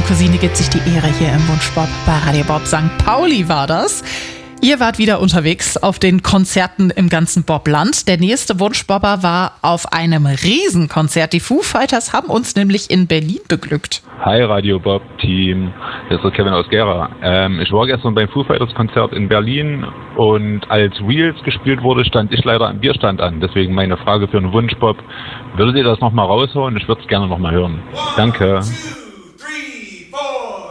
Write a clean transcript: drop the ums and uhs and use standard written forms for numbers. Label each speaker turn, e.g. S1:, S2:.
S1: und Cousine gibt sich die Ehre hier im Wunschbob bei Radio Bob. St. Pauli war das. Ihr wart wieder unterwegs auf den Konzerten im ganzen Bobland. Der nächste Wunschbobber war auf einem Riesenkonzert. Die Foo Fighters haben uns nämlich in Berlin beglückt.
S2: Hi Radio Bob Team, hier ist der Kevin aus Gera. Ich war gestern beim Foo Fighters Konzert in Berlin und als Reels gespielt wurde, stand ich leider am Bierstand an. Deswegen meine Frage für einen Wunschbob. Würdet ihr das nochmal raushauen? Ich würde es gerne nochmal hören. Danke.